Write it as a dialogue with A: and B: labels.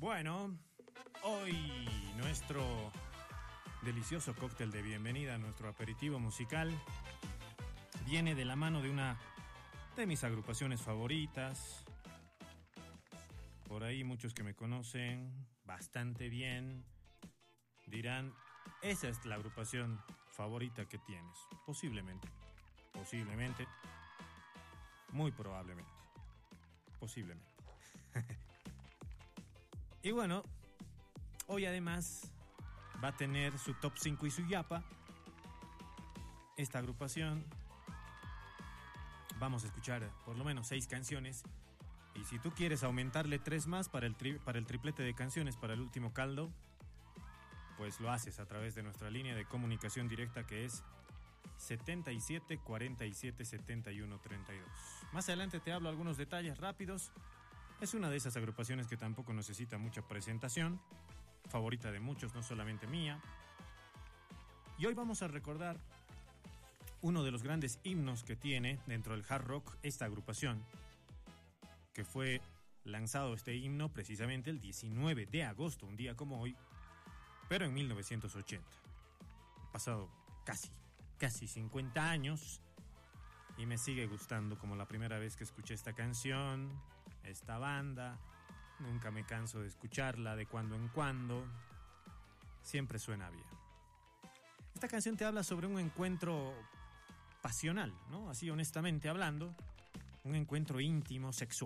A: Bueno, hoy nuestro delicioso cóctel de bienvenida, nuestro aperitivo musical, viene de la mano de una de mis agrupaciones favoritas. Por ahí muchos que me conocen bastante bien dirán, esa es la agrupación favorita que tienes. Posiblemente, muy probablemente, posiblemente. Y bueno, hoy además va a tener su top 5 y su yapa. Esta agrupación, vamos a escuchar por lo menos 6 canciones. Y si tú quieres aumentarle 3 más para el triplete de canciones para el último caldo, pues lo haces a través de nuestra línea de comunicación directa, que es 77 47 71 32. Más adelante te hablo algunos detalles rápidos. Es una de esas agrupaciones que tampoco necesita mucha presentación, favorita de muchos, no solamente mía. Y hoy vamos a recordar uno de los grandes himnos que tiene dentro del hard rock esta agrupación, que fue lanzado este himno precisamente el 19 de agosto, un día como hoy, pero en 1980. Han pasado casi 50 años y me sigue gustando como la primera vez que escuché esta canción, esta banda. Nunca me canso de escucharla de cuando en cuando. Siempre suena bien. Esta canción te habla sobre un encuentro pasional, ¿no? Así honestamente hablando, un encuentro íntimo, sexual.